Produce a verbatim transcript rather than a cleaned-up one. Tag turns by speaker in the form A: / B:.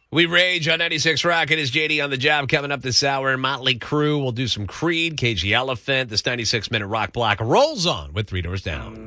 A: We rage on ninety-six Rock. It is J D on the job coming up this hour. Motley Crue. We'll do some Creed, Cage the Elephant. This ninety-six minute rock block rolls on with Three Doors Down.